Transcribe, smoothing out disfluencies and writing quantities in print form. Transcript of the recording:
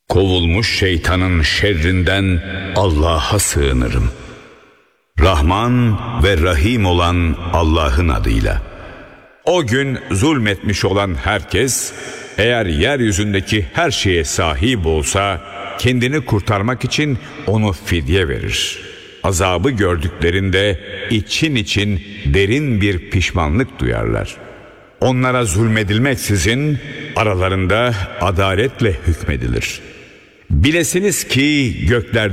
Kovulmuş şeytanın şerrinden Allah'a sığınırım. Rahman ve Rahim olan Allah'ın adıyla. O gün zulmetmiş olan herkes, eğer yeryüzündeki her şeye sahip olsa, kendini kurtarmak için onu fidye verir. Azabı gördüklerinde için için derin bir pişmanlık duyarlar. Onlara zulmedilmeksizin aralarında adaletle hükmedilir. Bilesiniz ki göklerde